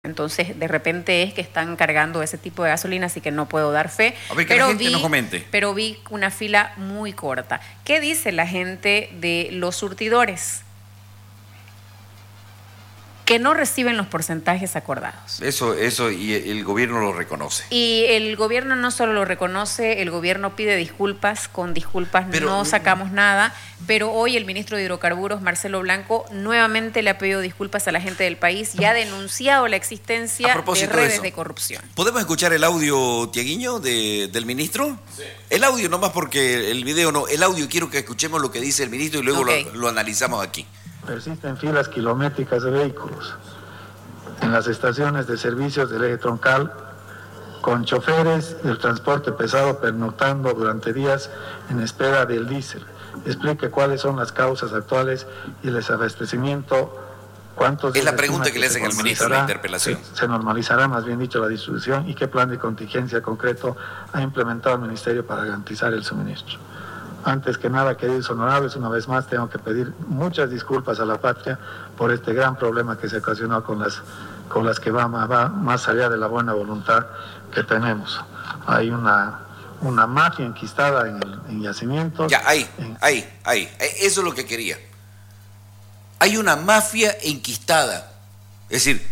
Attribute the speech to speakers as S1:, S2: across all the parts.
S1: Entonces, de repente es que están cargando ese tipo de gasolina, así que no puedo dar fe.
S2: A ver, que la gente nos comente.
S1: Pero vi una fila muy corta. ¿Qué dice la gente de los surtidores? Que no reciben los porcentajes acordados.
S2: Eso, y el gobierno lo reconoce.
S1: Y el gobierno no solo lo reconoce, el gobierno pide disculpas, con disculpas no sacamos nada, pero hoy el ministro de Hidrocarburos, Marcelo Blanco, nuevamente le ha pedido disculpas a la gente del país y ha denunciado la existencia de redes de corrupción.
S2: ¿Podemos escuchar el audio, Tiaguiño, del ministro? Sí. El audio nomás, porque el video no, el audio quiero que escuchemos lo que dice el ministro y luego lo analizamos aquí.
S3: Persisten filas kilométricas de vehículos en las estaciones de servicios del eje troncal, con choferes del transporte pesado pernoctando durante días en espera del diésel. Explique cuáles son las causas actuales y el desabastecimiento. ¿Cuántos
S2: es la pregunta que le hacen al ministro en la interpelación?
S3: Se normalizará, más bien dicho, la distribución, y qué plan de contingencia concreto ha implementado el Ministerio para garantizar el suministro. Antes que nada, queridos honorables, una vez más tengo que pedir muchas disculpas a la patria por este gran problema que se ocasionó con las que va más allá de la buena voluntad que tenemos. Hay una mafia enquistada en yacimientos.
S2: Ya, ahí. Eso es lo que quería. Hay una mafia enquistada. Es decir,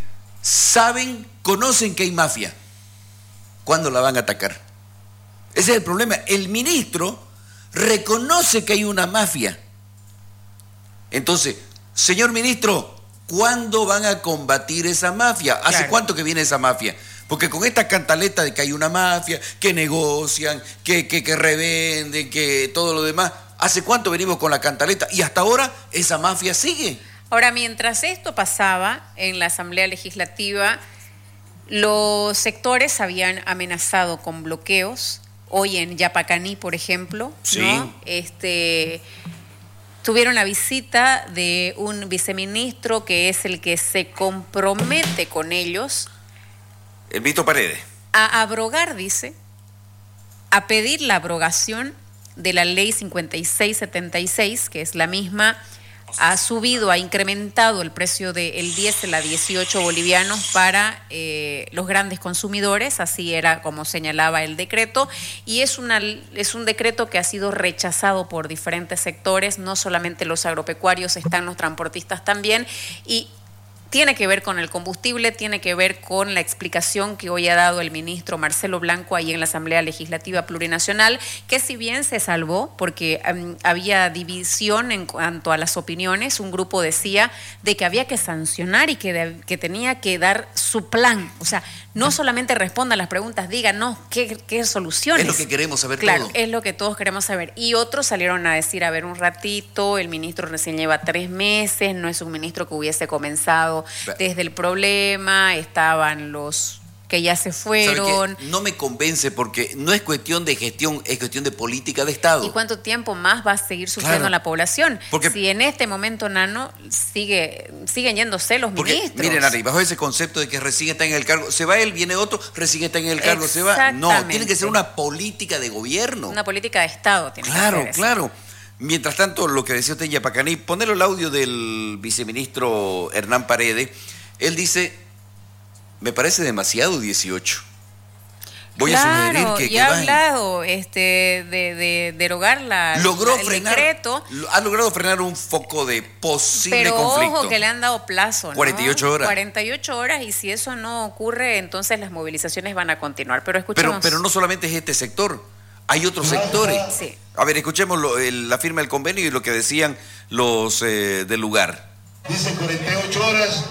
S2: conocen que hay mafia. ¿Cuándo la van a atacar? Ese es el problema. El ministro reconoce que hay una mafia. Entonces, señor ministro, ¿cuándo van a combatir esa mafia? ¿Hace cuánto que viene esa mafia? Porque con esta cantaleta de que hay una mafia, que negocian, que revenden, que todo lo demás, ¿hace cuánto venimos con la cantaleta? Y hasta ahora esa mafia sigue.
S1: Ahora, mientras esto pasaba en la Asamblea Legislativa, los sectores habían amenazado con bloqueos. Hoy en Yapacaní, por ejemplo,
S2: sí,
S1: ¿no? Tuvieron la visita de un viceministro que es el que se compromete con ellos.
S2: El ministro Paredes.
S1: A abrogar, dice, a pedir la abrogación de la ley 5676, que es la misma. Ha subido, ha incrementado el precio del diésel a 18 bolivianos para los grandes consumidores, así era como señalaba el decreto, y es un decreto que ha sido rechazado por diferentes sectores, no solamente los agropecuarios, están los transportistas también, y tiene que ver con el combustible, tiene que ver con la explicación que hoy ha dado el ministro Marcelo Blanco ahí en la Asamblea Legislativa Plurinacional, que si bien se salvó porque había división en cuanto a las opiniones, un grupo decía de que había que sancionar y que tenía que dar su plan, o sea, no solamente responda a las preguntas, díganos qué soluciones.
S2: Es lo que queremos saber.
S1: Claro,
S2: todo.
S1: Es lo que todos queremos saber. Y otros salieron a decir, a ver, un ratito, el ministro recién lleva 3 meses, no es un ministro que hubiese comenzado desde el problema, estaban los que ya se fueron.
S2: No me convence porque no es cuestión de gestión, es cuestión de política de Estado.
S1: ¿Y cuánto tiempo más va a seguir sufriendo la población? Porque si en este momento, Nano, siguen yéndose los ministros.
S2: Miren, Ari, bajo ese concepto de que recién está en el cargo, se va él, viene otro, recién está en el cargo, se va. No, tiene que ser una política de gobierno.
S1: Una política de Estado tiene que ser.
S2: Claro. Mientras tanto, lo que decía usted en Yapacaní, ponerlo el audio del viceministro Hernán Paredes, él dice, me parece demasiado 18. Voy a sugerir que
S1: ha hablado de derogar el decreto.
S2: Ha logrado frenar un foco de posible conflicto.
S1: Pero ojo que le han dado plazo, ¿no?
S2: 48 horas.
S1: 48 horas, y si eso no ocurre, entonces las movilizaciones van a continuar. Pero escuchemos.
S2: Pero no solamente es este sector. Hay otros sectores.
S1: Sí.
S2: A ver, escuchemos la firma del convenio y lo que decían los del lugar.
S4: Dice 48 horas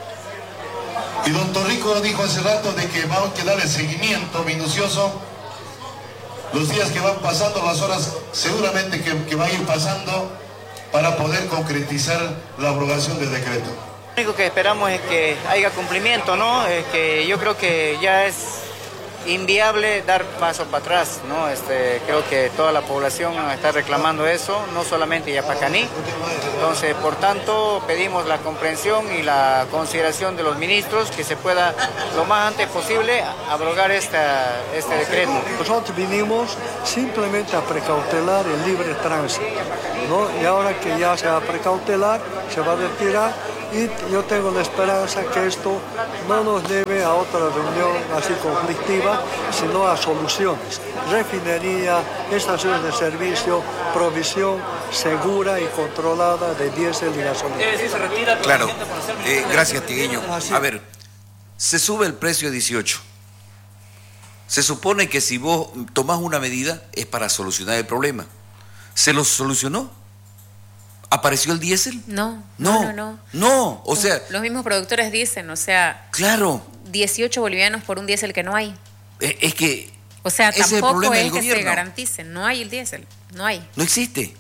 S4: y don Torrico dijo hace rato de que va a quedar el seguimiento minucioso. Los días que van pasando, las horas seguramente que va a ir pasando para poder concretizar la abrogación del decreto.
S5: Lo único que esperamos es que haya cumplimiento, ¿no? Es que yo creo que ya es inviable dar paso para atrás, ¿no? Creo que toda la población está reclamando eso, no solamente Yapacaní. Entonces, por tanto, pedimos la comprensión y la consideración de los ministros que se pueda lo más antes posible abrogar este decreto.
S6: Nosotros vinimos simplemente a precautelar el libre tránsito, ¿no? Y ahora que ya se va a precautelar, se va a retirar Y yo tengo la esperanza que esto no nos lleve a otra reunión así conflictiva, sino a soluciones. Refinería, estaciones de servicio, provisión segura y controlada de diésel y gasolina.
S2: Claro, gracias, Tigueño. A ver, se sube el precio a 18. Se supone que si vos tomás una medida es para solucionar el problema. ¿Se lo solucionó? ¿Apareció el diésel?
S1: No,
S2: o sea...
S1: Los mismos productores dicen,
S2: Claro.
S1: 18 bolivianos por un diésel que no hay.
S2: Es que...
S1: O sea, tampoco es que
S2: gobierno.
S1: se garanticen, no hay el diésel, no hay.
S2: No existe.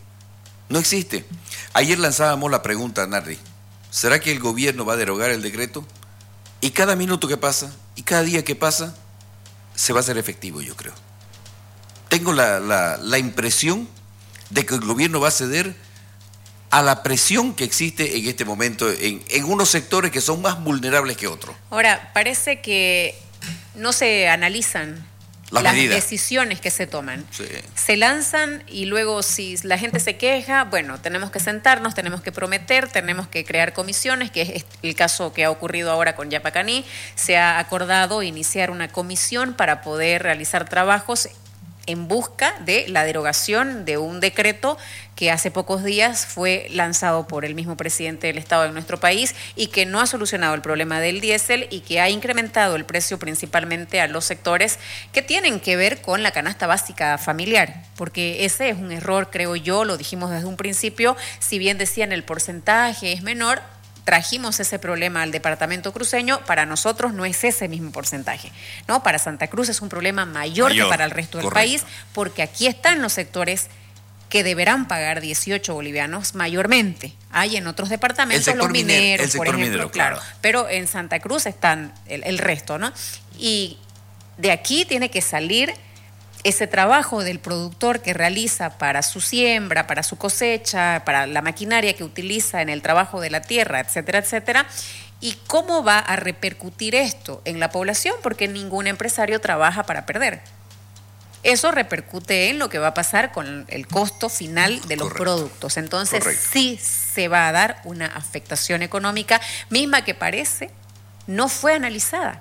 S2: Ayer lanzábamos la pregunta, Nardi, ¿será que el gobierno va a derogar el decreto? Y cada minuto que pasa, y cada día que pasa, se va a hacer efectivo, yo creo. Tengo la impresión de que el gobierno va a ceder a la presión que existe en este momento en unos sectores que son más vulnerables que otros.
S1: Ahora, parece que no se analizan las decisiones que se toman.
S2: Sí.
S1: Se lanzan y luego si la gente se queja, bueno, tenemos que sentarnos, tenemos que prometer, tenemos que crear comisiones, que es el caso que ha ocurrido ahora con Yapacaní. Se ha acordado iniciar una comisión para poder realizar trabajos en busca de la derogación de un decreto que hace pocos días fue lanzado por el mismo presidente del Estado de nuestro país y que no ha solucionado el problema del diésel y que ha incrementado el precio principalmente a los sectores que tienen que ver con la canasta básica familiar, porque ese es un error, creo yo, lo dijimos desde un principio, si bien decían el porcentaje es menor, trajimos ese problema al departamento cruceño, para nosotros no es ese mismo porcentaje, ¿no? Para Santa Cruz es un problema mayor que para el resto del país, porque aquí están los sectores que deberán pagar 18 bolivianos mayormente. Hay en otros departamentos los mineros, por ejemplo, minero, claro, pero en Santa Cruz están el resto, ¿no? Y de aquí tiene que salir ese trabajo del productor que realiza para su siembra, para su cosecha, para la maquinaria que utiliza en el trabajo de la tierra, etcétera, etcétera. ¿Y cómo va a repercutir esto en la población? Porque ningún empresario trabaja para perder. Eso repercute en lo que va a pasar con el costo final de los productos. Entonces, sí se va a dar una afectación económica, misma que parece no fue analizada.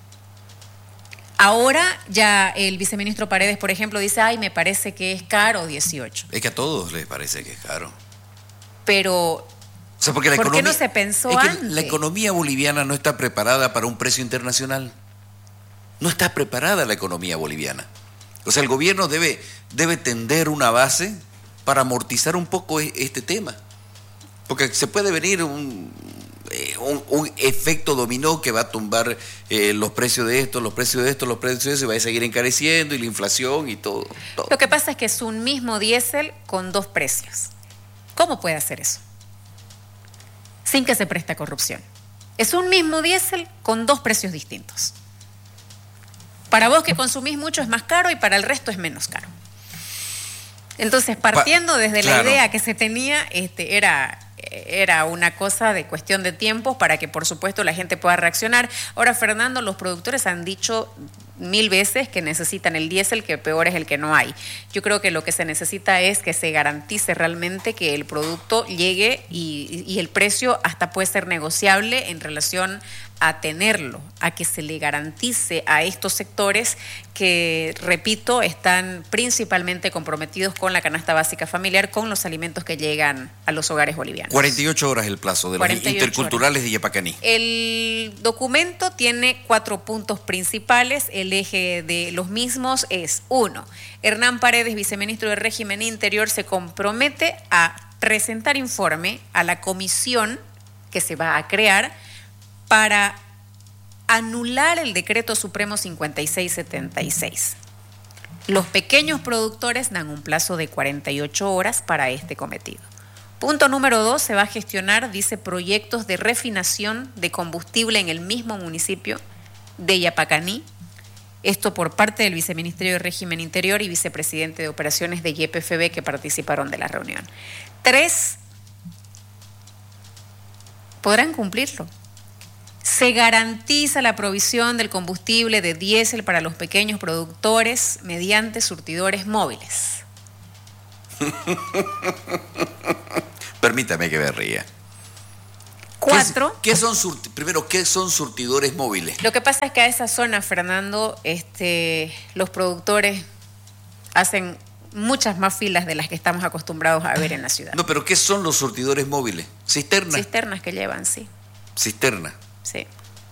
S1: Ahora ya el viceministro Paredes, por ejemplo, dice, me parece que es caro 18.
S2: Es que a todos les parece que es caro.
S1: Pero,
S2: porque
S1: ¿por qué no se pensó antes?
S2: La economía boliviana no está preparada para un precio internacional. No está preparada la economía boliviana. O sea, el gobierno debe tender una base para amortizar un poco este tema. Porque se puede venir un efecto dominó que va a tumbar los precios de esto, los precios de esto, los precios de eso, y va a seguir encareciendo, y la inflación y todo.
S1: Lo que pasa es que es un mismo diésel con dos precios. ¿Cómo puede hacer eso? Sin que se preste a corrupción. Es un mismo diésel con dos precios distintos. Para vos que consumís mucho es más caro y para el resto es menos caro. Entonces, partiendo desde la idea que se tenía, era una cosa de cuestión de tiempos para que, por supuesto, la gente pueda reaccionar. Ahora, Fernando, los productores han dicho 1000 veces que necesitan el diésel, que peor es el que no hay. Yo creo que lo que se necesita es que se garantice realmente que el producto llegue y el precio hasta puede ser negociable en relación a tenerlo, a que se le garantice a estos sectores que, repito, están principalmente comprometidos con la canasta básica familiar, con los alimentos que llegan a los hogares bolivianos.
S2: 48 horas el plazo de los interculturales de Yapacaní.
S1: El documento tiene 4 puntos principales. El eje de los mismos es: 1. Hernán Paredes, viceministro de Régimen Interior, se compromete a presentar informe a la comisión que se va a crear para anular el decreto supremo 5676. Los pequeños productores dan un plazo de 48 horas para este cometido. Punto número 2, se va a gestionar, dice, proyectos de refinación de combustible en el mismo municipio de Yapacaní. Esto por parte del Viceministerio de Régimen Interior y vicepresidente de Operaciones de YPFB que participaron de la reunión. 3, podrán cumplirlo. Se garantiza la provisión del combustible de diésel para los pequeños productores mediante surtidores móviles.
S2: Permítame que me ría.
S1: 4.
S2: Primero, ¿qué son surtidores móviles?
S1: Lo que pasa es que a esa zona, Fernando, los productores hacen muchas más filas de las que estamos acostumbrados a ver en la ciudad.
S2: No, pero ¿qué son los surtidores móviles? ¿Cisternas?
S1: Cisternas que llevan, sí.
S2: ¿Cisterna?
S1: Sí.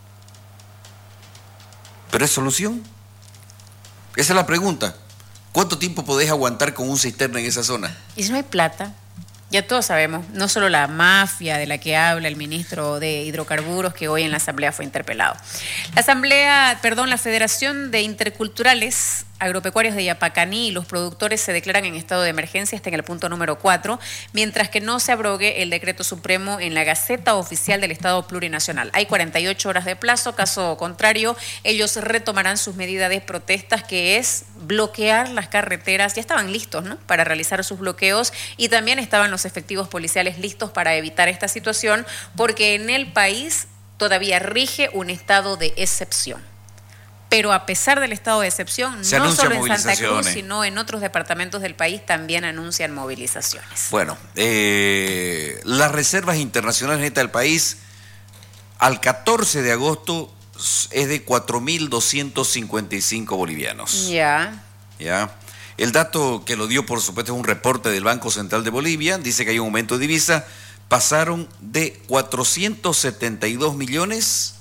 S2: ¿Pero es solución? Esa es la pregunta. ¿Cuánto tiempo podés aguantar con un cisterna en esa zona?
S1: ¿Y si no hay plata? Ya todos sabemos, no solo la mafia de la que habla el ministro de Hidrocarburos, que hoy en la Asamblea fue interpelado. La Federación de Interculturales Agropecuarios de Yapacaní y los productores se declaran en estado de emergencia hasta en el punto número 4, mientras que no se abrogue el decreto supremo en la Gaceta Oficial del Estado Plurinacional. Hay 48 horas de plazo, caso contrario, ellos retomarán sus medidas de protestas, que es bloquear las carreteras. Ya estaban listos, ¿no?, para realizar sus bloqueos, y también estaban los efectivos policiales listos para evitar esta situación, porque en el país todavía rige un estado de excepción. Pero a pesar del estado de excepción, no solo en Santa Cruz, sino en otros departamentos del país también anuncian movilizaciones.
S2: Bueno, las reservas internacionales netas del país al 14 de agosto es de 4.255 bolivianos.
S1: Ya.
S2: El dato que lo dio, por supuesto, es un reporte del Banco Central de Bolivia. Dice que hay un aumento de divisa. Pasaron de 472 millones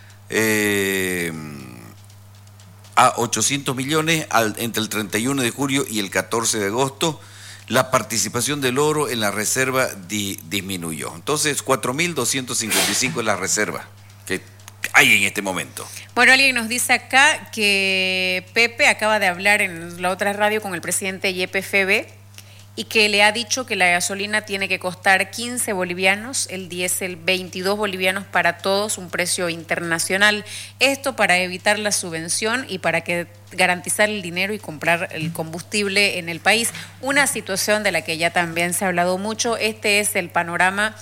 S2: a 800 millones entre el 31 de julio y el 14 de agosto. La participación del oro en la reserva disminuyó. Entonces, 4.255 es la reserva que hay en este momento.
S1: Bueno, alguien nos dice acá que Pepe acaba de hablar en la otra radio con el presidente YPFB y que le ha dicho que la gasolina tiene que costar 15 bolivianos, el diésel 22 bolivianos para todos, un precio internacional. Esto para evitar la subvención y para que garantizar el dinero y comprar el combustible en el país. Una situación de la que ya también se ha hablado mucho. Este es el panorama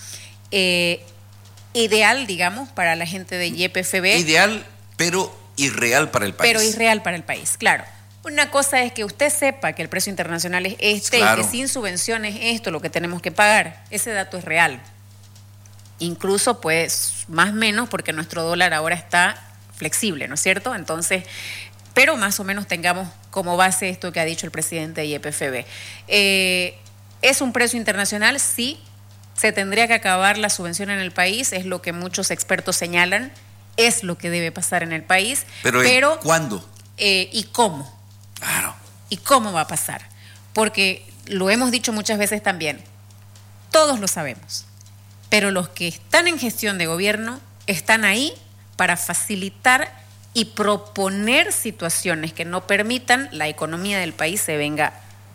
S1: ideal, digamos, para la gente de YPFB.
S2: Ideal, pero irreal para el país.
S1: Pero irreal para el país, claro. Una cosa es que usted sepa que el precio internacional es este,
S2: claro,
S1: y que sin subvenciones esto lo que tenemos que pagar. Ese dato es real. Incluso, pues, más o menos, porque nuestro dólar ahora está flexible, ¿no es cierto? Entonces, pero más o menos tengamos como base esto que ha dicho el presidente de YPFB. ¿Es un precio internacional? Sí. Se tendría que acabar la subvención en el país, es lo que muchos expertos señalan, es lo que debe pasar en el país.
S2: Pero ¿cuándo?
S1: ¿Y cómo?
S2: Claro.
S1: ¿Y cómo va a pasar? Porque lo hemos dicho muchas veces también, todos lo sabemos, pero los que están en gestión de gobierno están ahí para facilitar y proponer situaciones que no permitan la economía del país se venga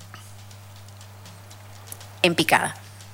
S1: en picada.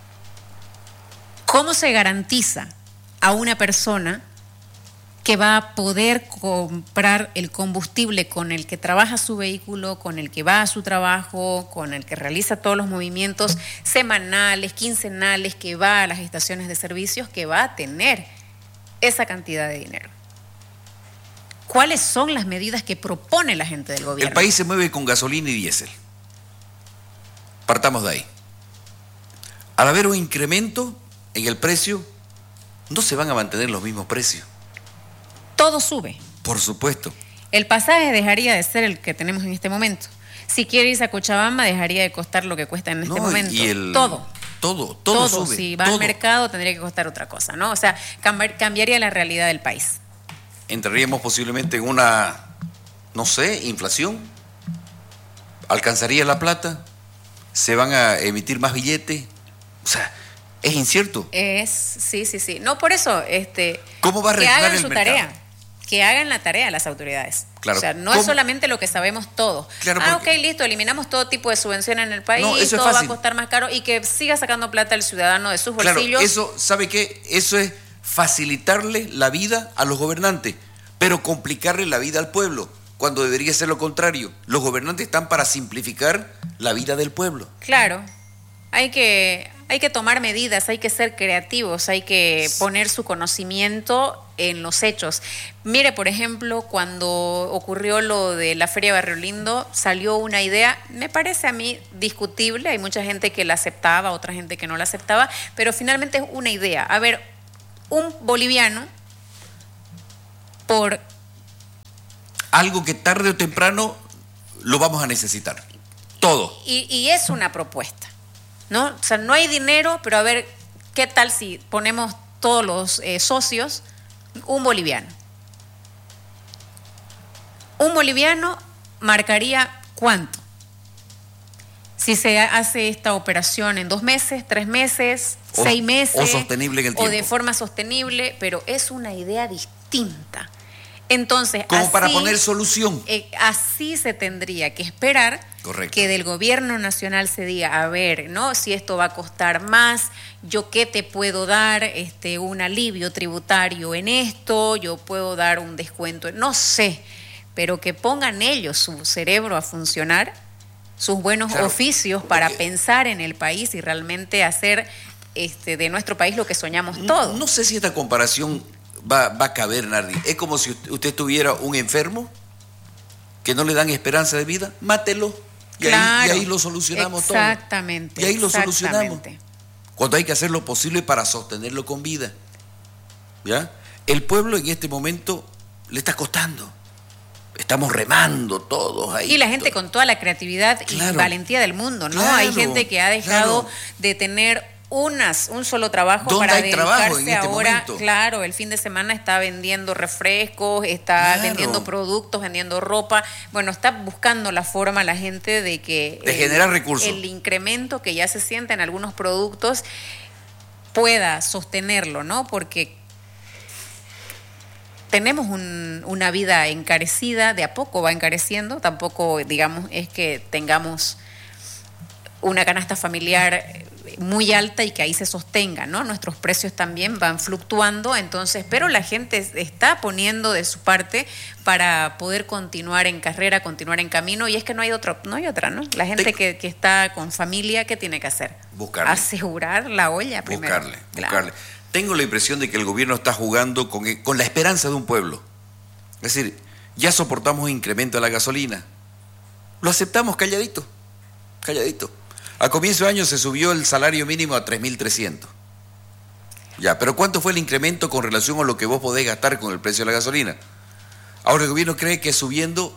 S1: ¿Cómo se garantiza a una persona que va a poder comprar el combustible con el que trabaja su vehículo, con el que va a su trabajo, con el que realiza todos los movimientos semanales, quincenales, que va a las estaciones de servicios, que va a tener esa cantidad de dinero? ¿Cuáles son las medidas que propone la gente del gobierno?
S2: El país se mueve con gasolina y diésel. Partamos de ahí. Al haber un incremento en el precio, no se van a mantener los mismos precios.
S1: Todo sube.
S2: Por supuesto.
S1: El pasaje dejaría de ser el que tenemos en este momento. Si quiere irse a Cochabamba, dejaría de costar lo que cuesta en este momento.
S2: Y todo sube.
S1: Si va al mercado, tendría que costar otra cosa, ¿no? O sea, cambiaría la realidad del país.
S2: Entraríamos posiblemente en una, no sé, inflación. ¿Alcanzaría la plata? ¿Se van a emitir más billetes? O sea, es incierto.
S1: Sí. No, por eso,
S2: ¿cómo va a
S1: que hagan
S2: el
S1: su
S2: mercado?
S1: tarea, que hagan la tarea las autoridades.
S2: Claro.
S1: O sea, no es solamente lo que sabemos todos.
S2: Claro,
S1: ok, listo, eliminamos todo tipo de subvención en el país,
S2: no, eso
S1: todo
S2: es
S1: va a
S2: fácil.
S1: Costar más caro y que siga sacando plata el ciudadano de sus bolsillos.
S2: Claro, eso, ¿sabe qué? Eso es facilitarle la vida a los gobernantes, pero complicarle la vida al pueblo, cuando debería ser lo contrario. Los gobernantes están para simplificar la vida del pueblo.
S1: Claro, hay que tomar medidas, hay que ser creativos, hay que poner su conocimiento en los hechos. Mire, por ejemplo, cuando ocurrió lo de la Feria Barrio Lindo, salió una idea, me parece a mí discutible, hay mucha gente que la aceptaba, otra gente que no la aceptaba, pero finalmente es una idea. A ver, un boliviano por...
S2: Algo que tarde o temprano lo vamos a necesitar. Todo.
S1: Y es una propuesta, ¿no? O sea, no hay dinero, pero a ver, ¿qué tal si ponemos todos los socios un boliviano? Un boliviano marcaría ¿cuánto? Si se hace esta operación en 2 meses, 3 meses, 6 meses.
S2: O sostenible en el tiempo.
S1: O de forma sostenible, pero es una idea distinta. Entonces,
S2: como
S1: así,
S2: para poner solución.
S1: Así se tendría que esperar.
S2: Correcto.
S1: Que del gobierno nacional se diga, a ver, ¿no? Si esto va a costar más, yo qué te puedo dar, un alivio tributario en esto, yo puedo dar un descuento, no sé, pero que pongan ellos su cerebro a funcionar, sus buenos oficios para pensar en el país y realmente hacer de nuestro país lo que soñamos todos.
S2: No sé si esta comparación va a caber, Nardi. Es como si usted tuviera un enfermo que no le dan esperanza de vida, mátelo. Y,
S1: claro,
S2: ahí lo solucionamos
S1: exactamente,
S2: todo. Y ahí lo solucionamos. Cuando hay que hacer lo posible para sostenerlo con vida. ¿Ya? El pueblo en este momento le está costando. Estamos remando todos ahí.
S1: Y la gente con toda la creatividad y valentía del mundo, ¿no? Hay gente que ha dejado de tener un solo trabajo para dedicarse
S2: en este
S1: ahora.
S2: Momento?
S1: Claro, el fin de semana está vendiendo refrescos, está vendiendo productos, vendiendo ropa. Bueno, está buscando la forma la gente de
S2: generar recursos.
S1: El incremento que ya se siente en algunos productos pueda sostenerlo, ¿no? Porque tenemos una vida encarecida, de a poco va encareciendo, tampoco, digamos, es que tengamos una canasta familiar muy alta y que ahí se sostenga, ¿no? Nuestros precios también van fluctuando, entonces, pero la gente está poniendo de su parte para poder continuar en carrera, continuar en camino, y es que no hay otra, ¿no? La gente que está con familia, ¿qué tiene que hacer?
S2: Buscarle.
S1: Asegurar la olla primero.
S2: Buscarle. Tengo la impresión de que el gobierno está jugando con la esperanza de un pueblo. Es decir, ya soportamos incremento de la gasolina. Lo aceptamos calladito. A comienzo de año se subió el salario mínimo a 3.300. Ya, pero ¿cuánto fue el incremento con relación a lo que vos podés gastar con el precio de la gasolina? Ahora el gobierno cree que subiendo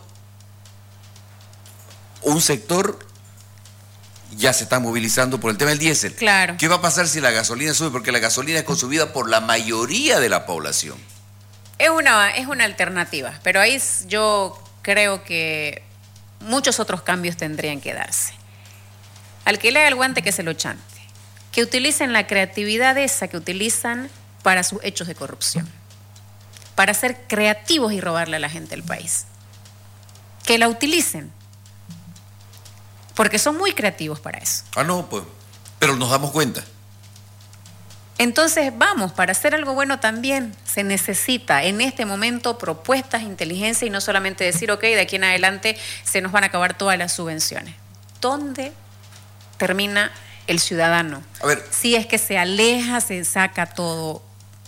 S2: un sector ya se está movilizando por el tema del diésel.
S1: Claro.
S2: ¿Qué va a pasar si la gasolina sube? Porque la gasolina es consumida por la mayoría de la población.
S1: Es una alternativa, pero ahí yo creo que muchos otros cambios tendrían que darse. Al que le haga el guante, que se lo chante. Que utilicen la creatividad esa que utilizan para sus hechos de corrupción. Para ser creativos y robarle a la gente del país. Que la utilicen. Porque son muy creativos para eso.
S2: No, pues, pero nos damos cuenta.
S1: Entonces, para hacer algo bueno también se necesita en este momento propuestas, inteligencia y no solamente decir, ok, de aquí en adelante se nos van a acabar todas las subvenciones. ¿Dónde termina el ciudadano?
S2: A ver.
S1: Si es que se aleja, se saca toda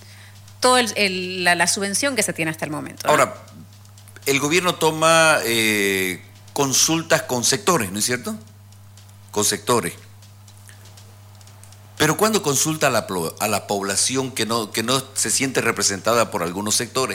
S1: la subvención que se tiene hasta el momento, ¿no?
S2: Ahora, el gobierno toma consultas con sectores, ¿no es cierto? Con sectores. Pero ¿cuándo consulta a la población que no se siente representada por algunos sectores?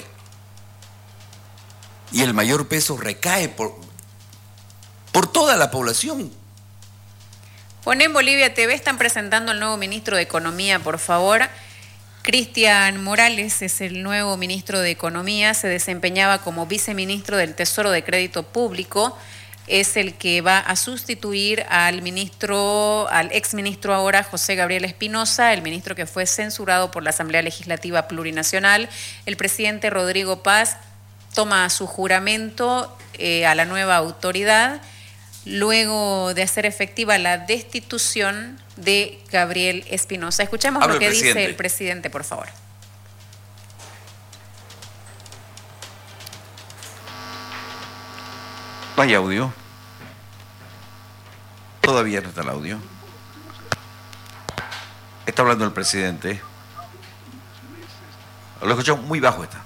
S2: Y el mayor peso recae por toda la población.
S1: Poné en Bolivia TV, están presentando al nuevo ministro de Economía, por favor. Cristian Morales es el nuevo ministro de Economía, se desempeñaba como viceministro del Tesoro de Crédito Público, es el que va a sustituir al exministro ahora José Gabriel Espinosa, el ministro que fue censurado por la Asamblea Legislativa Plurinacional. El presidente Rodrigo Paz toma su juramento a la nueva autoridad, luego de hacer efectiva la destitución de Gabriel Espinosa. Escuchemos lo que dice el presidente, por favor.
S2: ¿No hay audio? Todavía no está el audio. Está hablando el presidente. Lo escuchamos muy bajo está.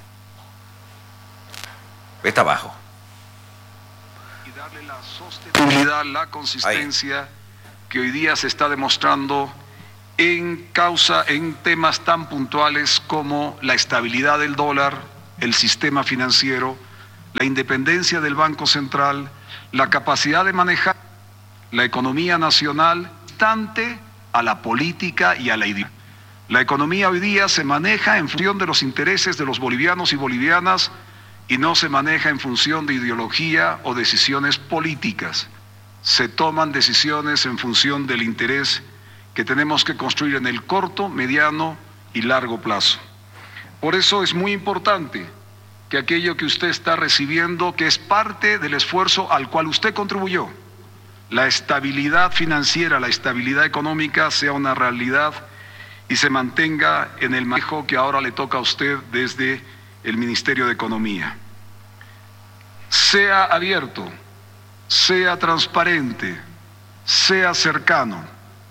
S2: Está bajo.
S7: Y darle la sostenibilidad, la consistencia que hoy día se está demostrando en temas tan puntuales como la estabilidad del dólar, el sistema financiero, la independencia del Banco Central, la capacidad de manejar la economía nacional, distante a la política y a la ideología. La economía hoy día se maneja en función de los intereses de los bolivianos y bolivianas y no se maneja en función de ideología o decisiones políticas. Se toman decisiones en función del interés que tenemos que construir en el corto, mediano y largo plazo. Por eso es muy importante que aquello que usted está recibiendo, que es parte del esfuerzo al cual usted contribuyó, la estabilidad financiera, la estabilidad económica sea una realidad y se mantenga en el manejo que ahora le toca a usted desde el Ministerio de Economía. Sea abierto, sea transparente, sea cercano.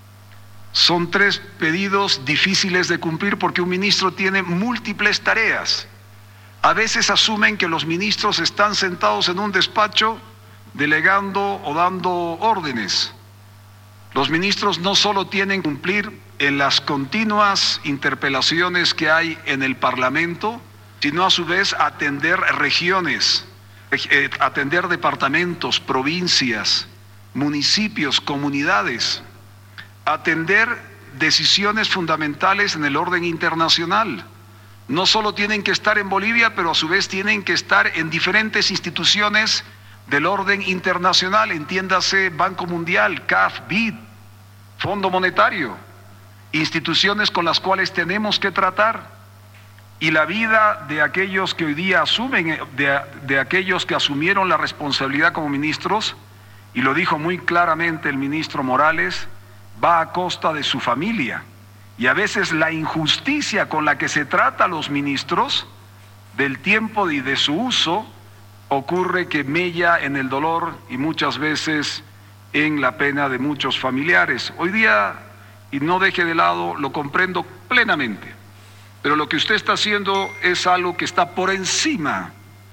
S7: Son 3 pedidos difíciles de cumplir porque un ministro tiene múltiples tareas. A veces asumen que los ministros están sentados en un despacho delegando o dando órdenes. Los ministros no solo tienen que cumplir en las continuas interpelaciones que hay en el Parlamento, sino a su vez atender regiones, atender departamentos, provincias, municipios, comunidades, atender decisiones fundamentales en el orden internacional. No solo tienen que estar en Bolivia, pero a su vez tienen que estar en diferentes instituciones del orden internacional, entiéndase Banco Mundial, CAF, BID, Fondo Monetario, instituciones con las cuales tenemos que tratar. Y la vida de aquellos que hoy día asumen, de aquellos que asumieron la responsabilidad como ministros, y lo dijo muy claramente el ministro Morales, va a costa de su familia. Y a veces la injusticia con la que se trata a los ministros, del tiempo y de su uso, ocurre que mella en el dolor y muchas veces en la pena de muchos familiares. Hoy día, y no deje de lado, lo comprendo plenamente, pero lo que usted está haciendo es algo que está por encima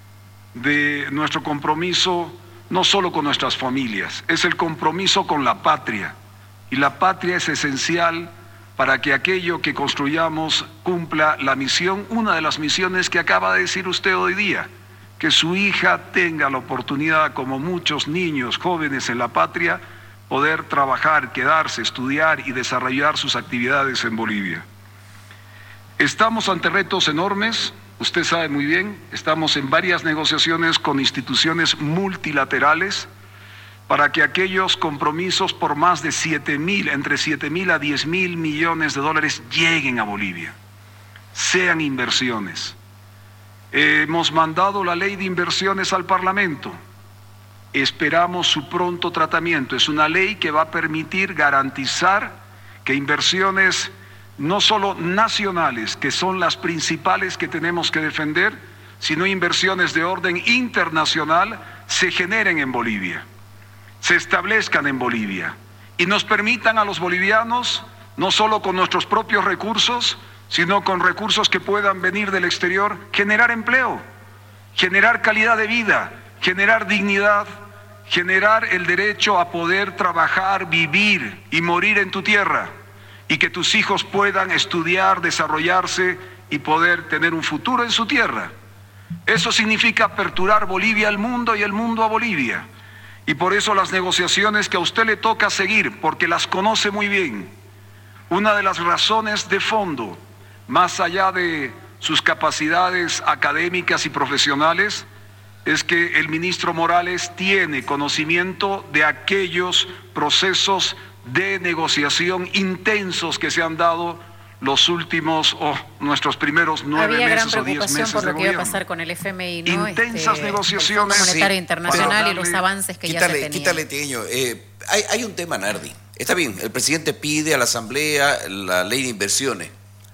S7: de nuestro compromiso, no solo con nuestras familias, es el compromiso con la patria. Y la patria es esencial para que aquello que construyamos cumpla la misión, una de las misiones que acaba de decir usted hoy día, que su hija tenga la oportunidad, como muchos niños jóvenes en la patria, poder trabajar, quedarse, estudiar y desarrollar sus actividades en Bolivia. Estamos ante retos enormes, usted sabe muy bien, estamos en varias negociaciones con instituciones multilaterales para que aquellos compromisos por más de entre 7.000 a 10.000 millones de dólares lleguen a Bolivia, sean inversiones. Hemos mandado la ley de inversiones al Parlamento, esperamos su pronto tratamiento. Es una ley que va a permitir garantizar que inversiones no solo nacionales, que son las principales que tenemos que defender, sino inversiones de orden internacional se generen en Bolivia, se establezcan en Bolivia y nos permitan a los bolivianos, no solo con nuestros propios recursos, sino con recursos que puedan venir del exterior, generar empleo, generar calidad de vida, generar dignidad, generar el derecho a poder trabajar, vivir y morir en tu tierra, y que tus hijos puedan estudiar, desarrollarse y poder tener un futuro en su tierra. Eso significa aperturar Bolivia al mundo y el mundo a Bolivia. Y por eso las negociaciones que a usted le toca seguir, porque las conoce muy bien, una de las razones de fondo, más allá de sus capacidades académicas y profesionales, es que el ministro Morales tiene conocimiento de aquellos procesos de negociación intensos que se han dado los últimos nuestros primeros 9 meses o 10 meses de gobierno. Había gran preocupación por lo que iba a pasar
S1: con el FMI, ¿no?
S7: Intensas negociaciones.
S1: El Fondo Monetario Internacional y los avances que ya se tenían.
S2: Quítale, Tigueño. Hay un tema, Nardi. Está bien, el presidente pide a la Asamblea la ley de inversiones,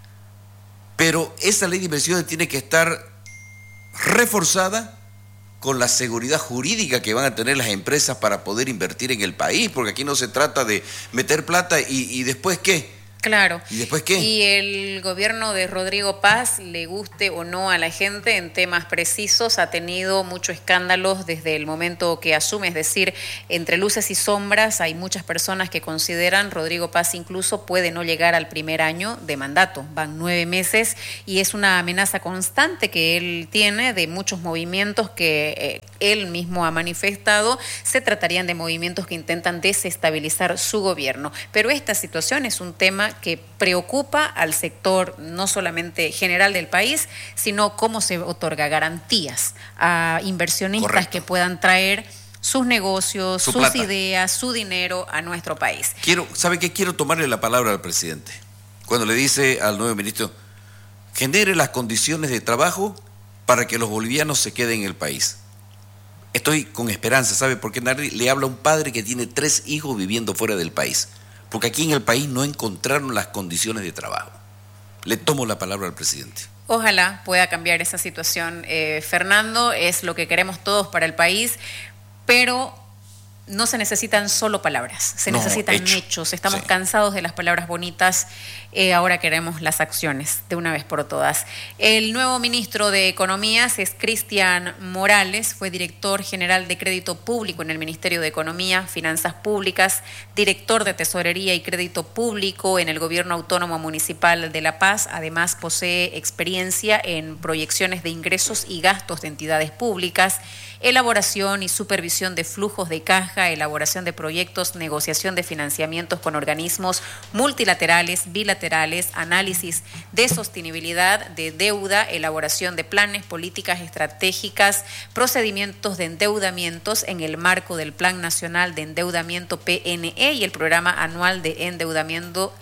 S2: pero esa ley de inversiones tiene que estar reforzada con la seguridad jurídica que van a tener las empresas para poder invertir en el país, porque aquí no se trata de meter plata y después ¿qué?
S1: Claro.
S2: ¿Y después qué?
S1: Y el gobierno de Rodrigo Paz, le guste o no a la gente en temas precisos, ha tenido muchos escándalos desde el momento que asume, es decir, entre luces y sombras hay muchas personas que consideran Rodrigo Paz incluso puede no llegar al primer año de mandato, van 9 meses y es una amenaza constante que él tiene de muchos movimientos que él mismo ha manifestado, se tratarían de movimientos que intentan desestabilizar su gobierno, pero esta situación es un tema que preocupa al sector no solamente general del país, sino cómo se otorga garantías a inversionistas
S2: Correcto.
S1: que puedan traer sus negocios,
S2: Su
S1: sus
S2: plata.
S1: ideas, su dinero a nuestro país.
S2: ¿Sabe qué? Quiero tomarle la palabra al presidente. Cuando le dice al nuevo ministro, genere las condiciones de trabajo para que los bolivianos se queden en el país. Estoy con esperanza, ¿sabe? Porque le habla a un padre que tiene 3 hijos viviendo fuera del país. Porque aquí en el país no encontraron las condiciones de trabajo. Le tomo la palabra al presidente.
S1: Ojalá pueda cambiar esa situación, Fernando, es lo que queremos todos para el país, pero no se necesitan solo palabras, se necesitan hechos. Estamos cansados de las palabras bonitas, ahora queremos las acciones de una vez por todas. El nuevo ministro de Economías es Cristian Morales, fue director general de Crédito Público en el Ministerio de Economía, Finanzas Públicas, director de Tesorería y Crédito Público en el Gobierno Autónomo Municipal de La Paz. Además, posee experiencia en proyecciones de ingresos y gastos de entidades públicas, elaboración y supervisión de flujos de caja, elaboración de proyectos, negociación de financiamientos con organismos multilaterales, bilaterales, análisis de sostenibilidad de deuda, elaboración de planes, políticas estratégicas, procedimientos de endeudamientos en el marco del Plan Nacional de Endeudamiento PNE y el Programa Anual de Endeudamiento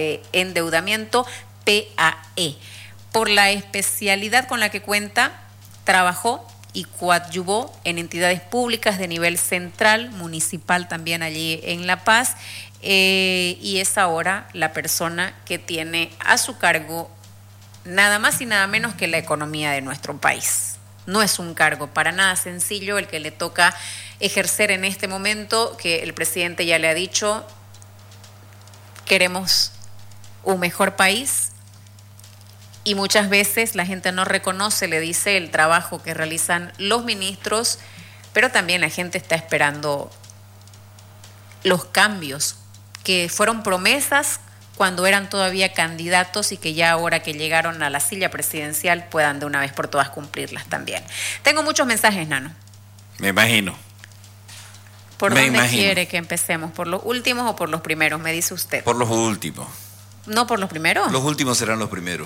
S1: PAE. Por la especialidad con la que cuenta, trabajó y coadyuvó en entidades públicas de nivel central, municipal también allí en La Paz, y es ahora la persona que tiene a su cargo nada más y nada menos que la economía de nuestro país. No es un cargo para nada sencillo el que le toca ejercer en este momento, que el presidente ya le ha dicho, queremos un mejor país. Y muchas veces la gente no reconoce, le dice, el trabajo que realizan los ministros, pero también la gente está esperando los cambios que fueron promesas cuando eran todavía candidatos y que ya ahora que llegaron a la silla presidencial puedan de una vez por todas cumplirlas también. Tengo muchos mensajes, Nano.
S2: Me imagino.
S1: ¿Por dónde quiere que empecemos? ¿Por los últimos o por los primeros? Me dice usted.
S2: Por los últimos.
S1: ¿No por los primeros?
S2: Los últimos serán los primeros.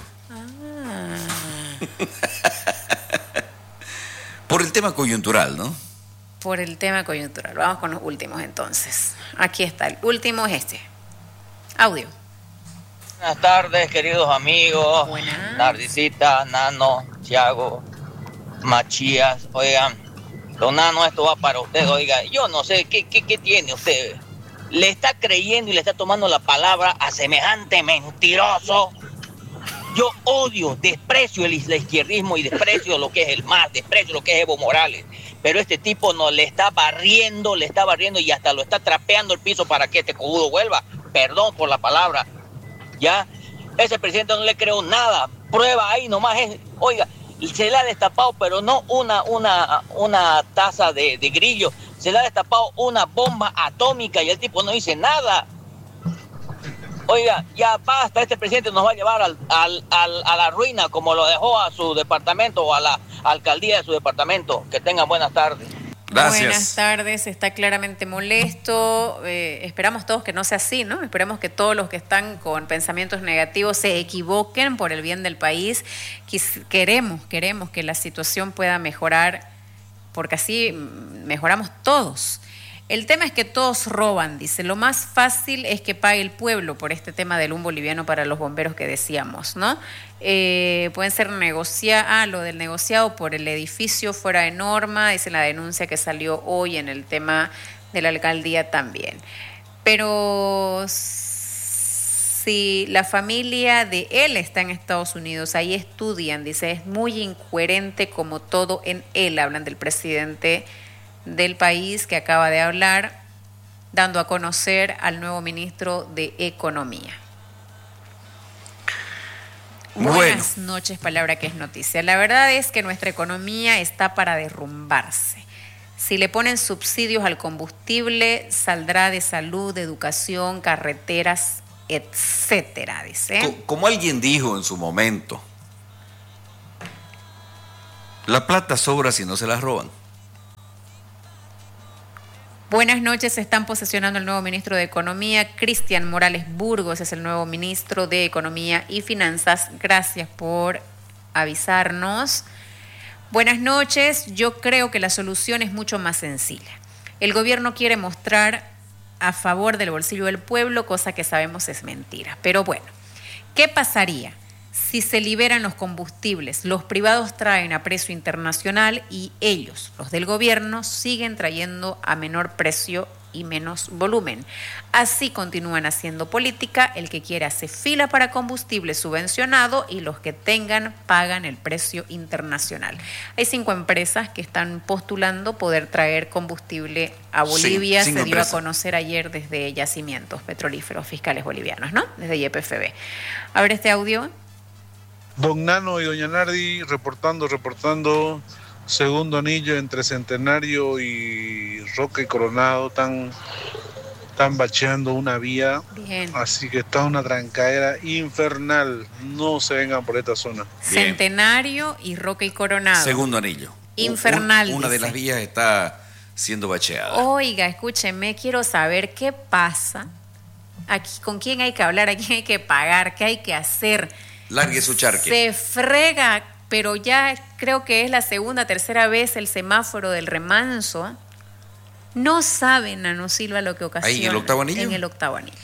S2: Por el tema coyuntural, ¿no?
S1: Por el tema coyuntural. Vamos con los últimos entonces. Aquí está, el último es este. Audio.
S8: Buenas tardes, queridos amigos.
S1: Buenas.
S8: Narcisita, Nano, Thiago, Machías. Oigan, don Nano, esto va para usted. Oiga, yo no sé, ¿qué tiene usted? Le está creyendo y le está tomando la palabra a semejante mentiroso. Yo odio, desprecio el izquierdismo y desprecio lo que es el MAS, desprecio lo que es Evo Morales. Pero este tipo no le está barriendo y hasta lo está trapeando el piso para que este cojudo vuelva. Perdón por la palabra. Ya, ese presidente no le creo nada. Prueba ahí nomás es, oiga, se le ha destapado, pero no una taza de grillo, se le ha destapado una bomba atómica y el tipo no dice nada. Oiga, ya basta, este presidente nos va a llevar a la ruina como lo dejó a su departamento o a la alcaldía de su departamento. Que tengan buenas tardes.
S2: Gracias.
S1: Buenas tardes, está claramente molesto. Esperamos todos que no sea así, ¿no? Esperemos que todos los que están con pensamientos negativos se equivoquen por el bien del país. Queremos que la situación pueda mejorar, porque así mejoramos todos. El tema es que todos roban, dice. Lo más fácil es que pague el pueblo por este tema del boliviano para los bomberos que decíamos, ¿no? Pueden ser lo del negociado por el edificio fuera de norma, dice la denuncia que salió hoy en el tema de la alcaldía también. Pero si la familia de él está en Estados Unidos, ahí estudian, dice, es muy incoherente como todo en él. Hablan del presidente del país que acaba de hablar, dando a conocer al nuevo ministro de Economía. Buenas noches, palabra que es noticia. La verdad es que nuestra economía está para derrumbarse. Si le ponen subsidios al combustible, saldrá de salud, de educación, carreteras, etcétera, dice.
S2: Como alguien dijo en su momento, la plata sobra si no se la roban.
S1: Buenas noches, se están posesionando el nuevo ministro de Economía, Cristian Morales Burgos, es el nuevo ministro de Economía y Finanzas. Gracias por avisarnos. Buenas noches, yo creo que la solución es mucho más sencilla. El gobierno quiere mostrar a favor del bolsillo del pueblo, cosa que sabemos es mentira. Pero bueno, ¿qué pasaría si se liberan los combustibles? Los privados traen a precio internacional y ellos, los del gobierno, siguen trayendo a menor precio y menos volumen. Así continúan haciendo política. El que quiere hace fila para combustible subvencionado y los que tengan pagan el precio internacional. Hay 5 empresas que están postulando poder traer combustible a Bolivia. Se dio a conocer ayer desde Yacimientos Petrolíferos Fiscales Bolivianos, ¿no? Desde YPFB. A ver este audio.
S9: Don Nano y Doña Nardi reportando, segundo anillo entre Centenario y Roca y Coronado, están bacheando una vía.
S1: Bien.
S9: Así que está una trancadera infernal, no se vengan por esta zona.
S2: Bien.
S1: Centenario y Roca y Coronado.
S2: Segundo anillo.
S1: Infernal.
S2: Una de las vías está siendo bacheada.
S1: Oiga, escúcheme, quiero saber qué pasa aquí, con quién hay que hablar, a quién hay que pagar, qué hay que hacer.
S2: Largue su charque.
S1: Se frega, pero ya creo que es la segunda, tercera vez el semáforo del remanso. No saben, Nano Silva, lo que ocasiona.
S2: ¿Ahí en el octavo anillo?
S1: En el octavo anillo.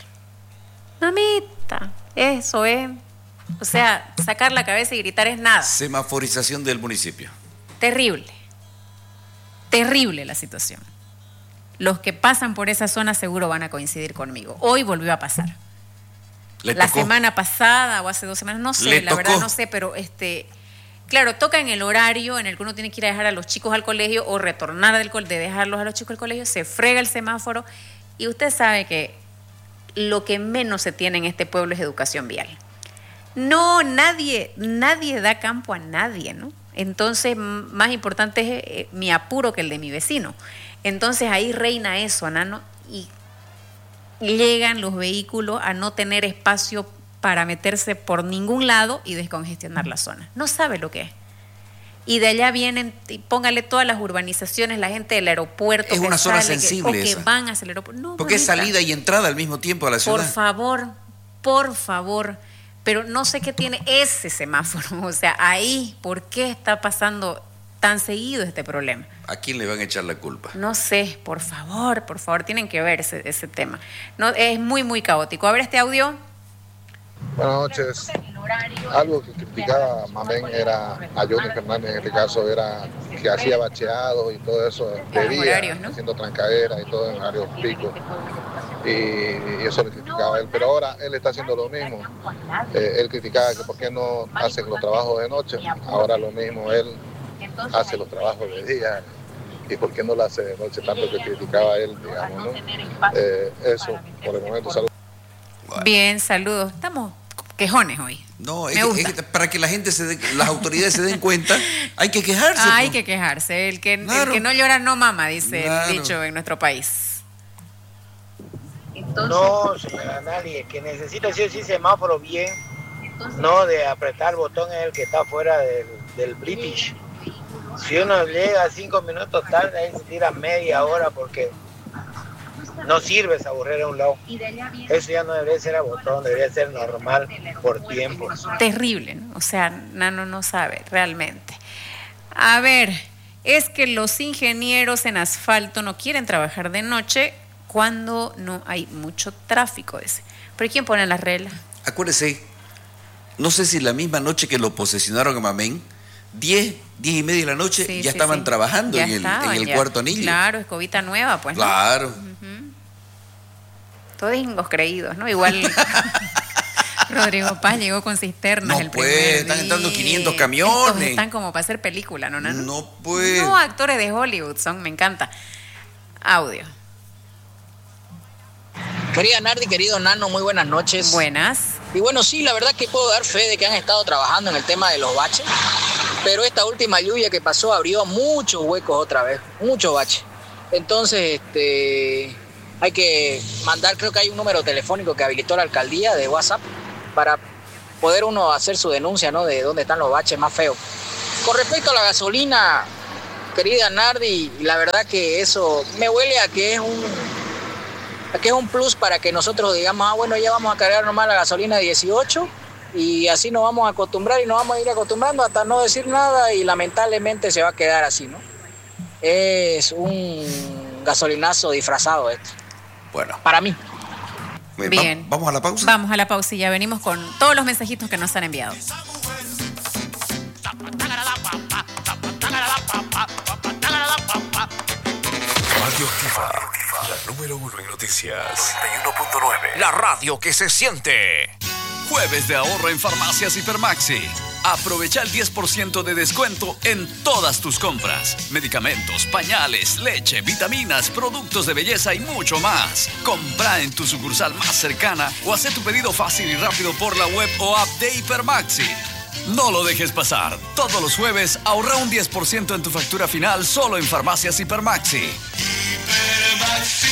S1: Mamita, eso es. O sea, sacar la cabeza y gritar es nada.
S2: Semaforización del municipio.
S1: Terrible. Terrible la situación. Los que pasan por esa zona seguro van a coincidir conmigo. Hoy volvió a pasar. La semana pasada o hace 2 semanas, no sé, la verdad no sé, pero claro, toca en el horario en el que uno tiene que ir a dejar a los chicos al colegio o retornar de dejarlos a los chicos al colegio, se frega el semáforo y usted sabe que lo que menos se tiene en este pueblo es educación vial. No, nadie da campo a nadie, ¿no? Entonces, más importante es mi apuro que el de mi vecino. Entonces ahí reina eso, Nano, y llegan los vehículos a no tener espacio para meterse por ningún lado y descongestionar la zona. No sabe lo que es. Y de allá vienen, y póngale todas las urbanizaciones, la gente del aeropuerto.
S2: Es una zona sensible
S1: que van hacia el aeropuerto. No,
S2: porque es salida y entrada al mismo tiempo a la ciudad.
S1: Por favor. Pero no sé qué tiene ese semáforo. O sea, ahí, ¿por qué está pasando tan seguido este problema?
S2: ¿A quién le van a echar la culpa?
S1: No sé, por favor, tienen que ver ese tema. No, es muy, muy caótico. A ver este audio.
S10: Buenas noches. Algo que criticaba Mamén era a Johnny Fernández, en este caso, era que hacía bacheados y todo eso de día, horarios, ¿no? Haciendo trancaderas y todo en horarios picos. Y eso le criticaba a él, pero ahora él está haciendo lo mismo. Él criticaba que por qué no hacen los trabajos de noche, ahora lo mismo, él hace los trabajos de día. ¿Y por qué no lo hace de noche? Tanto que criticaba a él, digamos, ¿no? Eso, por el momento, saludos.
S1: Bien, saludos. Estamos quejones hoy.
S2: No, es que para que la gente las autoridades se den cuenta, hay que quejarse.
S1: Hay que quejarse. El que no llora no mama, dice el dicho en nuestro país.
S11: No, señora nadie, que necesita sí o sí semáforo bien, no de apretar el botón es el que está fuera del British. Si uno llega 5 minutos tarde, ahí se tira media hora porque no sirve esa burrera a un lado. Eso ya no debería ser a botón, debería ser normal por tiempo.
S1: Terrible, ¿no? O sea, Nano no sabe realmente. A ver, es que los ingenieros en asfalto no quieren trabajar de noche cuando no hay mucho tráfico, dice. ¿Pero quién pone las reglas?
S2: Acuérdese, no sé si la misma noche que lo posesionaron a Mamén, 10 y media de la noche, ya estaban trabajando en el cuarto anillo.
S1: Claro, escobita nueva, pues.
S2: Claro.
S1: ¿No? Todos ingos creídos, ¿no? Igual Rodrigo Paz llegó con cisternas el primer día.
S2: Están entrando 500 camiones.
S1: Estos están como para hacer película, ¿no?
S2: No puede.
S1: No, actores de Hollywood son, me encanta. Audio.
S12: Querida Nardi, querido Nano, muy buenas noches.
S1: Buenas.
S12: Y bueno, sí, la verdad que puedo dar fe de que han estado trabajando en el tema de los baches, pero esta última lluvia que pasó abrió muchos huecos otra vez, muchos baches. Entonces, hay que mandar, creo que hay un número telefónico que habilitó la alcaldía de WhatsApp para poder uno hacer su denuncia, ¿no? De dónde están los baches más feos. Con respecto a la gasolina, querida Nardi, la verdad que eso me huele a que es un plus para que nosotros digamos, bueno, ya vamos a cargar nomás la gasolina de 18 y así nos vamos a acostumbrar y nos vamos a ir acostumbrando hasta no decir nada y lamentablemente se va a quedar así, ¿no? Es un gasolinazo disfrazado esto.
S2: Bueno.
S12: Para mí.
S1: Bien.
S2: ¿Vamos a la pausa?
S1: Vamos a la pausa y ya venimos con todos los mensajitos que nos han enviado.
S13: Radio Activa, la número 1 en noticias. 91.9. La radio que se siente.
S14: Jueves de ahorro en Farmacias Hipermaxi. Aprovecha el 10% de descuento en todas tus compras. Medicamentos, pañales, leche, vitaminas, productos de belleza y mucho más. Compra en tu sucursal más cercana o haz tu pedido fácil y rápido por la web o app de Hipermaxi. No lo dejes pasar. Todos los jueves ahorra un 10% en tu factura final solo en Farmacias Hipermaxi.
S13: Hipermaxi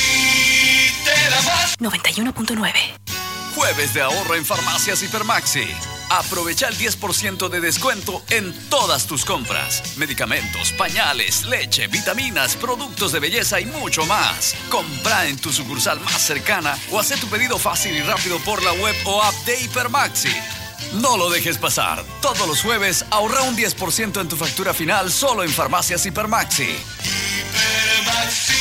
S13: te da más.
S14: 91.9. Jueves de ahorro en Farmacias Hipermaxi. Aprovecha el 10% de descuento en todas tus compras. Medicamentos, pañales, leche, vitaminas, productos de belleza y mucho más. Compra en tu sucursal más cercana o haz tu pedido fácil y rápido por la web o app de Hipermaxi. No lo dejes pasar. Todos los jueves ahorra un 10% en tu factura final solo en Farmacias Hipermaxi.
S13: Hipermaxi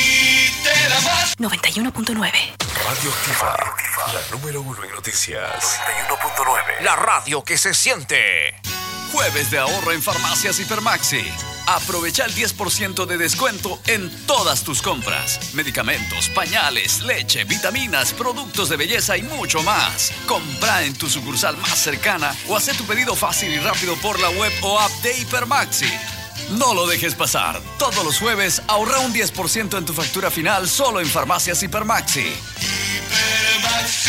S13: te da más.
S1: 91.9.
S13: Radio Activa, la número 1 en noticias. 91.9. La radio que se siente.
S14: Jueves de ahorro en Farmacias Hipermaxi. Aprovecha el 10% de descuento en todas tus compras. Medicamentos, pañales, leche, vitaminas, productos de belleza y mucho más. Compra en tu sucursal más cercana o haz tu pedido fácil y rápido por la web o app de Hipermaxi. No lo dejes pasar. Todos los jueves ahorra un 10% en tu factura final solo en Farmacias Hipermaxi.
S13: Hipermaxi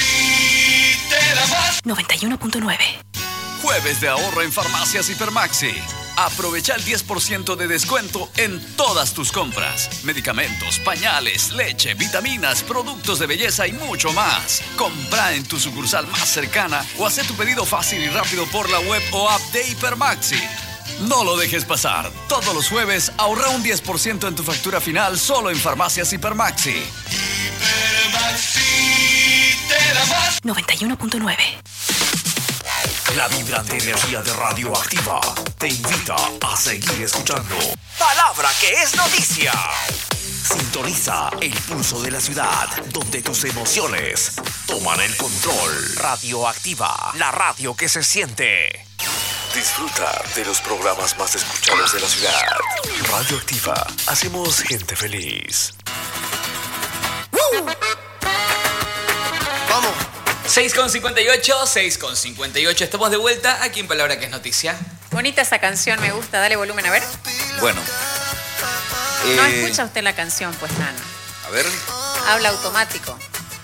S13: te da más.
S1: 91.9.
S14: Jueves de ahorro en Farmacias Hipermaxi. Aprovecha el 10% de descuento en todas tus compras. Medicamentos, pañales, leche, vitaminas, productos de belleza y mucho más. Compra en tu sucursal más cercana o haz tu pedido fácil y rápido por la web o app de Hipermaxi. No lo dejes pasar. Todos los jueves ahorra un 10% en tu factura final solo en Farmacias Hipermaxi.
S13: Hipermaxi te da más.
S1: 91.9.
S13: La vibrante energía de Radio Activa te invita a seguir escuchando. Palabra que es noticia. Sintoniza el pulso de la ciudad, donde tus emociones toman el control. Radio Activa, la radio que se siente. Disfruta de los programas más escuchados de la ciudad. Radio Activa, hacemos gente feliz.
S15: Vamos. 6:58, estamos de vuelta aquí en Palabra que es noticia.
S1: Bonita esa canción, me gusta, dale volumen a ver.
S2: Bueno.
S1: No escucha usted la canción, pues, Nano.
S2: A ver.
S1: Habla automático.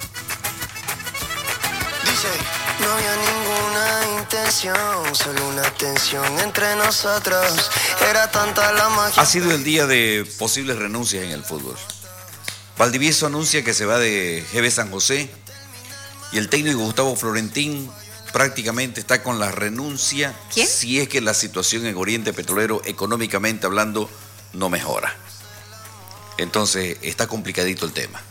S16: Dice, no había ninguna intención, solo una tensión entre nosotros. Era tanta la magia.
S2: Ha sido el día de posibles renuncias en el fútbol. Valdivieso anuncia que se va de GB San José. Y el técnico Gustavo Florentín prácticamente está con la renuncia.
S1: ¿Quién?
S2: Si es que la situación en Oriente Petrolero, económicamente hablando, no mejora. Entonces, está complicadito el tema.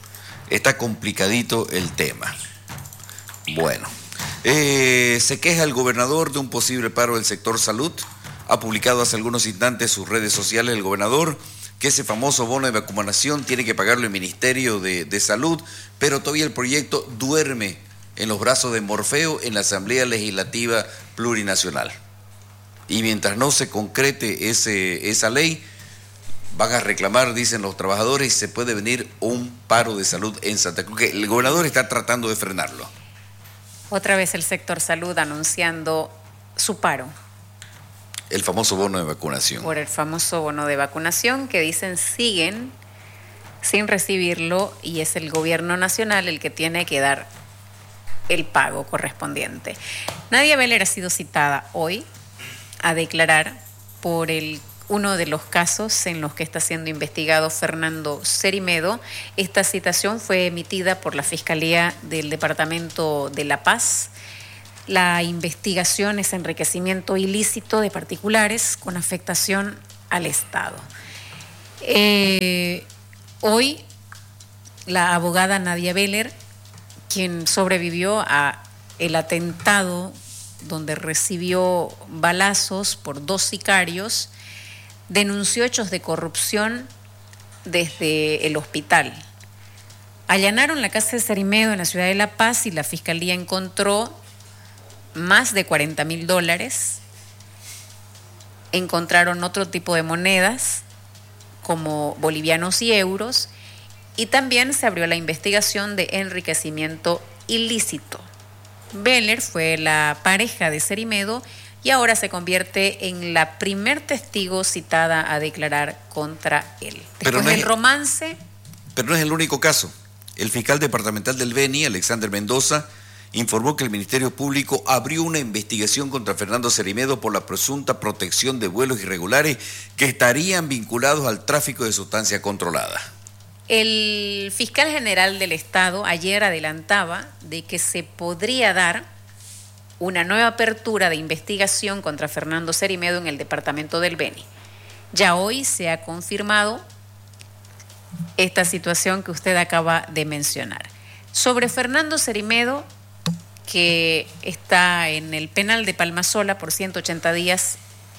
S2: Bueno, se queja el gobernador de un posible paro del sector salud. Ha publicado hace algunos instantes sus redes sociales el gobernador que ese famoso bono de vacunación tiene que pagarlo el Ministerio de Salud, pero todavía el proyecto duerme en los brazos de Morfeo en la Asamblea Legislativa Plurinacional. Y mientras no se concrete esa ley, van a reclamar, dicen los trabajadores, y se puede venir un paro de salud en Santa Cruz, que el gobernador está tratando de frenarlo.
S1: Otra vez el sector salud anunciando su paro.
S2: El famoso bono de vacunación.
S1: Por el famoso bono de vacunación que dicen siguen sin recibirlo y es el gobierno nacional el que tiene que dar el pago correspondiente. Nadia Beller ha sido citada hoy a declarar por uno de los casos en los que está siendo investigado Fernando Cerimedo. Esta citación fue emitida por la Fiscalía del Departamento de La Paz. La investigación es enriquecimiento ilícito de particulares con afectación al Estado. Hoy, la abogada Nadia Beller, quien sobrevivió a el atentado donde recibió balazos por 2 sicarios, denunció hechos de corrupción desde el hospital. Allanaron la casa de Cerimedo en la ciudad de La Paz y la Fiscalía encontró más de $40,000. Encontraron otro tipo de monedas, como bolivianos y euros, y también se abrió la investigación de enriquecimiento ilícito. Beller fue la pareja de Cerimedo y ahora se convierte en la primer testigo citada a declarar contra él. Después del romance...
S2: Pero no es el único caso. El fiscal departamental del Beni, Alexander Mendoza, informó que el Ministerio Público abrió una investigación contra Fernando Cerimedo por la presunta protección de vuelos irregulares que estarían vinculados al tráfico de sustancia controlada.
S1: El fiscal general del Estado ayer adelantaba de que se podría dar una nueva apertura de investigación contra Fernando Cerimedo en el departamento del Beni. Ya hoy se ha confirmado esta situación que usted acaba de mencionar. Sobre Fernando Cerimedo, que está en el penal de Palmasola por 180 días,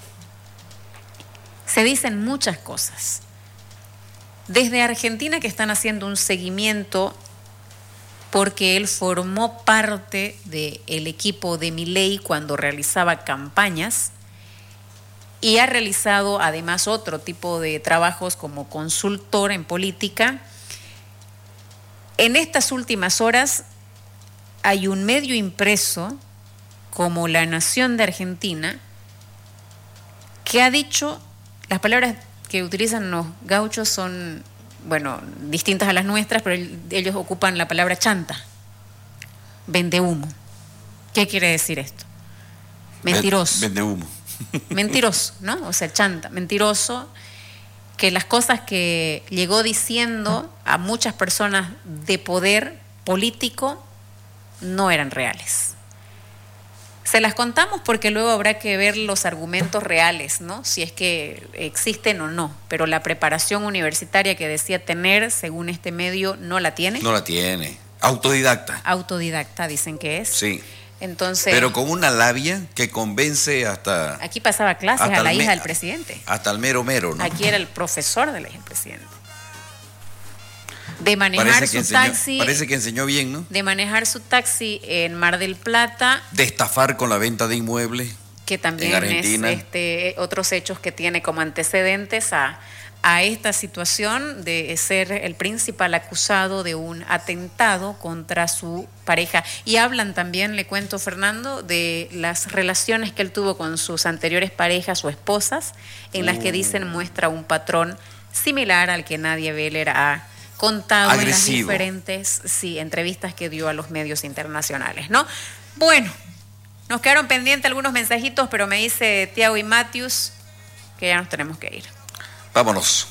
S1: se dicen muchas cosas. Desde Argentina, que están haciendo un seguimiento porque él formó parte del equipo de Milei cuando realizaba campañas y ha realizado además otro tipo de trabajos como consultor en política. En estas últimas horas hay un medio impreso como La Nación de Argentina que ha dicho, las palabras que utilizan los gauchos son, bueno, distintas a las nuestras, pero ellos ocupan la palabra chanta, vendehumo. ¿Qué quiere decir esto? Mentiroso.
S2: Vendehumo.
S1: Mentiroso, ¿no? O sea, chanta, mentiroso, que las cosas que llegó diciendo a muchas personas de poder político no eran reales. Se las contamos porque luego habrá que ver los argumentos reales, ¿no? Si es que existen o no. Pero la preparación universitaria que decía tener, según este medio, no la tiene.
S2: No la tiene. Autodidacta.
S1: Autodidacta, dicen que es.
S2: Sí.
S1: Entonces.
S2: Pero con una labia que convence hasta.
S1: Aquí pasaba clases a la hija del presidente.
S2: Hasta el mero mero, ¿no?
S1: Aquí era el profesor de la hija del presidente. De manejar su taxi.
S2: Parece que enseñó bien, ¿no?
S1: De manejar su taxi en Mar del Plata.
S2: De estafar con la venta de inmuebles.
S1: Que también es otros hechos que tiene como antecedentes a esta situación de ser el principal acusado de un atentado contra su pareja. Y hablan también, le cuento, Fernando, de las relaciones que él tuvo con sus anteriores parejas o esposas, en las que dicen muestra un patrón similar al que Nadia Beller ha contado
S2: agresivo.
S1: En las diferentes entrevistas que dio a los medios internacionales, ¿no? Bueno, nos quedaron pendientes algunos mensajitos, pero me dice Tiago y Matius que ya nos tenemos que ir.
S2: Vámonos.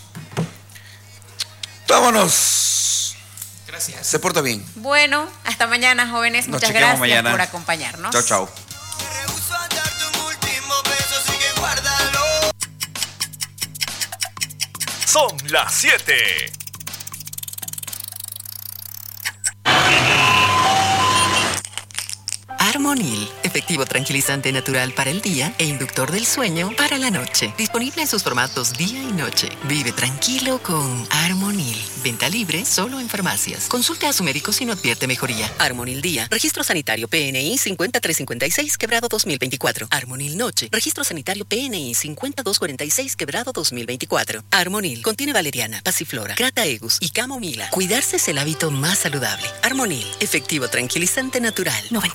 S2: Vámonos.
S15: Gracias.
S2: Se porta bien.
S1: Bueno, hasta mañana, jóvenes. Muchas gracias por acompañarnos.
S2: Chao, chao.
S13: Son las 7.
S17: Armonil, efectivo tranquilizante natural para el día e inductor del sueño para la noche. Disponible en sus formatos día y noche. Vive tranquilo con Armonil. Venta libre solo en farmacias. Consulte a su médico si no advierte mejoría. Armonil Día. Registro sanitario PNI 5356 quebrado 2024. Armonil Noche. Registro sanitario PNI 5246 quebrado 2024. Armonil contiene valeriana, pasiflora, crataegus y camomila. Cuidarse es el hábito más saludable. Armonil, efectivo tranquilizante natural. 91.1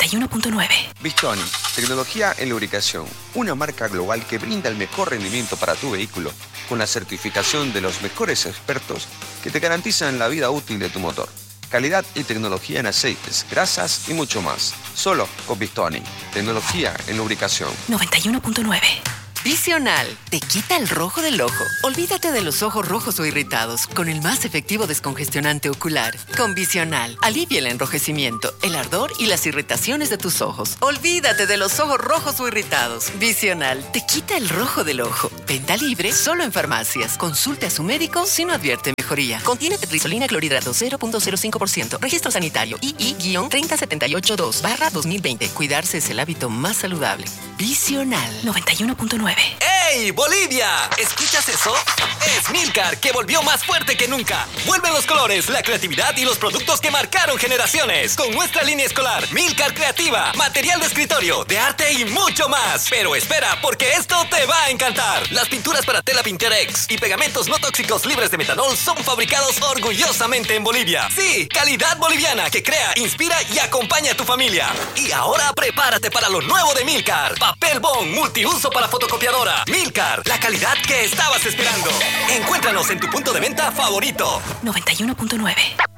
S17: 91.9.
S18: Bistoni, tecnología en lubricación. Una marca global que brinda el mejor rendimiento para tu vehículo, con la certificación de los mejores expertos que te garantizan la vida útil de tu motor. Calidad y tecnología en aceites, grasas y mucho más. Solo con Bistoni, tecnología en lubricación.
S17: 91.9. Visional, te quita el rojo del ojo. Olvídate de los ojos rojos o irritados con el más efectivo descongestionante ocular. Con Visional, alivia el enrojecimiento, el ardor y las irritaciones de tus ojos. Olvídate de los ojos rojos o irritados. Visional, te quita el rojo del ojo. Venta libre solo en farmacias. Consulte a su médico si no advierte mejoría. Contiene tetrisolina clorhidrato 0.05%. Registro sanitario II-30782/2020. Cuidarse es el hábito más saludable. Visional 91.9.
S19: ¡Ey, Bolivia! ¿Escuchas eso? Es Milcar, que volvió más fuerte que nunca. Vuelven los colores, la creatividad y los productos que marcaron generaciones. Con nuestra línea escolar, Milcar Creativa, material de escritorio, de arte y mucho más. Pero espera, porque esto te va a encantar. Las pinturas para tela Pinterex y pegamentos no tóxicos libres de metanol son fabricados orgullosamente en Bolivia. Sí, calidad boliviana que crea, inspira y acompaña a tu familia. Y ahora prepárate para lo nuevo de Milcar. Papel bond multiuso para fotocopiadora. Milcar, la calidad que estabas esperando. Encuéntranos en tu punto de venta favorito.
S17: 91.9.